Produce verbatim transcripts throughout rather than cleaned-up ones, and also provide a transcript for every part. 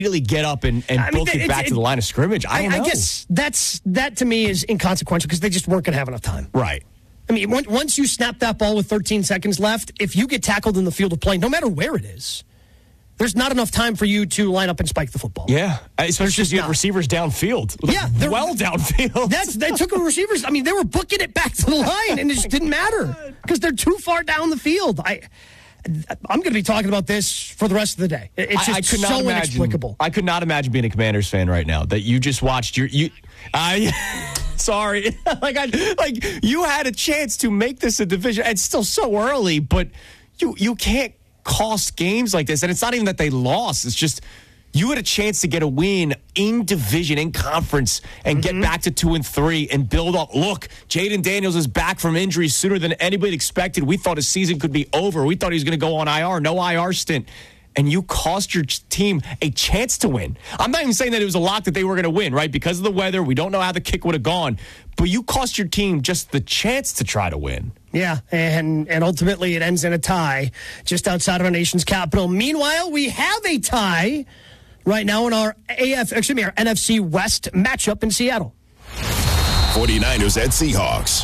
immediately get up and, and I mean, book it it's- back it- to the line of scrimmage? I don't I, know. I guess that's that to me is inconsequential because they just weren't going to have enough time. Right. I mean, on- once you snap that ball with thirteen seconds left, if you get tackled in the field of play, no matter where it is, there's not enough time for you to line up and spike the football. Yeah, especially because you not. have receivers downfield. Yeah, they're- well downfield. That's they took receivers. I mean, they were booking it back to the line, and it just didn't matter because they're too far down the field. I, I'm going to be talking about this for the rest of the day. It's just I, I could not so imagine, inexplicable. I could not imagine being a Commanders fan right now that you just watched your you. I sorry, like I like you had a chance to make this a division. It's still so early, but you you can't cost games like this. And it's not even that they lost. It's just you had a chance to get a win in division, in conference, and mm-hmm. get back to two and three and build up. Look, Jaden Daniels is back from injury sooner than anybody expected. We thought his season could be over. We thought he was going to go on I R. No I R stint. And you cost your team a chance to win. I'm not even saying that it was a lock that they were going to win, right? Because of the weather, we don't know how the kick would have gone. But you cost your team just the chance to try to win. Yeah, and and ultimately it ends in a tie just outside of our nation's capital. Meanwhile, we have a tie right now in our A F, excuse me, our N F C West matchup in Seattle. forty-niners at Seahawks.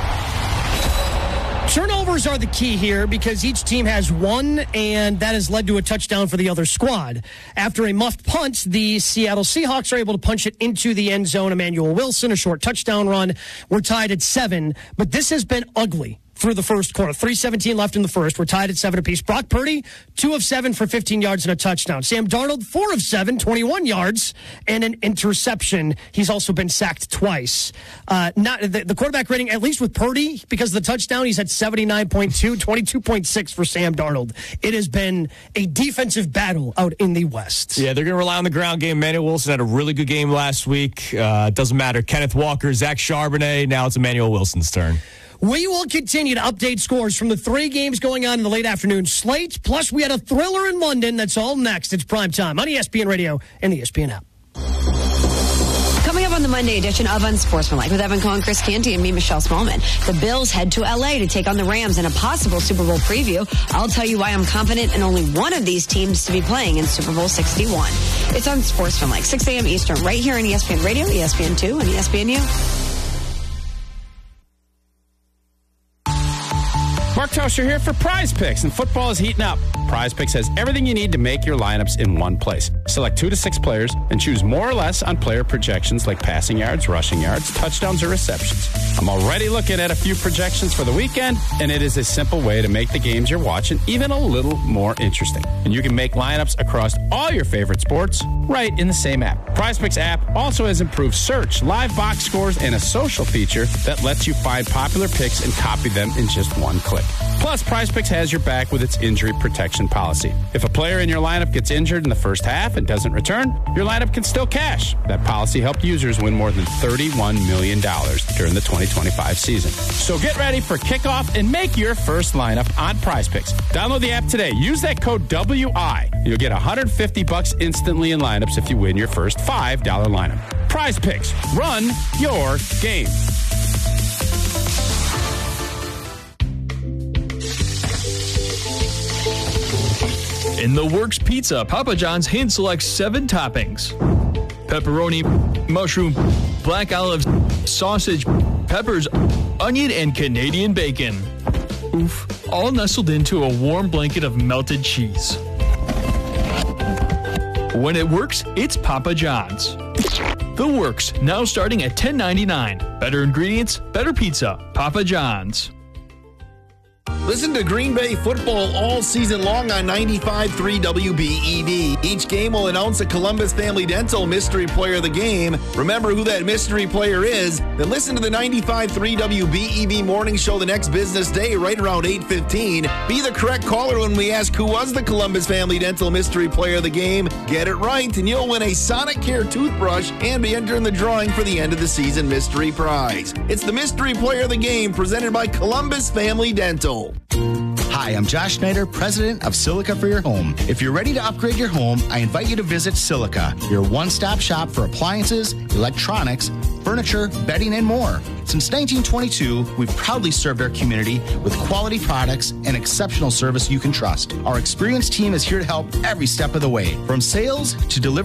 Turnovers are the key here because each team has one, and that has led to a touchdown for the other squad. After a muffed punt, the Seattle Seahawks are able to punch it into the end zone. Emmanuel Wilson, a short touchdown run. We're tied at seven, but this has been ugly through the first quarter. three seventeen left in the first. We're tied at seven apiece. Brock Purdy, two of seven for fifteen yards and a touchdown. Sam Darnold, four of seven, twenty-one yards and an interception. He's also been sacked twice. Uh, not the, the quarterback rating, at least with Purdy, because of the touchdown, he's at seventy-nine point two, twenty-two point six for Sam Darnold. It has been a defensive battle out in the West. Yeah, they're going to rely on the ground game. Emmanuel Wilson had a really good game last week. Uh, doesn't matter. Kenneth Walker, Zach Charbonnet. Now it's Emmanuel Wilson's turn. We will continue to update scores from the three games going on in the late afternoon slate. Plus, we had a thriller in London. That's all next. It's prime time on E S P N Radio and the E S P N app. Coming up on the Monday edition of Unsportsmanlike with Evan Cohen, Chris Canty, and me, Michelle Smallman. The Bills head to L A to take on the Rams in a possible Super Bowl preview. I'll tell you why I'm confident in only one of these teams to be playing in Super Bowl sixty-one. It's Unsportsmanlike, six a.m. Eastern, right here on E S P N Radio, E S P N two, and E S P N U. Mark Tauscher here for Prize Picks, and football is heating up. Prize Picks has everything you need to make your lineups in one place. Select two to six players and choose more or less on player projections like passing yards, rushing yards, touchdowns, or receptions. I'm already looking at a few projections for the weekend, and it is a simple way to make the games you're watching even a little more interesting. And you can make lineups across all your favorite sports right in the same app. Prize Picks app also has improved search, live box scores, and a social feature that lets you find popular picks and copy them in just one click. Plus, Prize Picks has your back with its injury protection policy. If a player in your lineup gets injured in the first half and doesn't return, your lineup can still cash. That policy helped users win more than thirty-one million dollars during the twenty twenty-five season. So get ready for kickoff and make your first lineup on Prize Picks. Download the app today. Use that code W I. You'll get one hundred fifty bucks instantly in lineups if you win your first five dollar lineup. Prize Picks. Run your game. In the Works Pizza, Papa John's hand selects seven toppings: pepperoni, mushroom, black olives, sausage, peppers, onion, and Canadian bacon. Oof, all nestled into a warm blanket of melted cheese. When it works, it's Papa John's. The Works, now starting at ten ninety-nine. Better ingredients, better pizza. Papa John's. Listen to Green Bay football all season long on ninety-five point three W B E V. Each game will announce a Columbus Family Dental Mystery Player of the Game. Remember who that mystery player is? Then listen to the ninety-five point three W B E V morning show the next business day right around eight fifteen. Be the correct caller when we ask who was the Columbus Family Dental Mystery Player of the Game. Get it right and you'll win a Sonicare toothbrush and be entered in the drawing for the end of the season mystery prize. It's the Mystery Player of the Game presented by Columbus Family Dental. Hi, I'm Josh Schneider, president of Silica for Your Home. If you're ready to upgrade your home, I invite you to visit Silica, your one-stop shop for appliances, electronics, furniture, bedding, and more. Since nineteen twenty-two, we've proudly served our community with quality products and exceptional service you can trust. Our experienced team is here to help every step of the way, from sales to delivery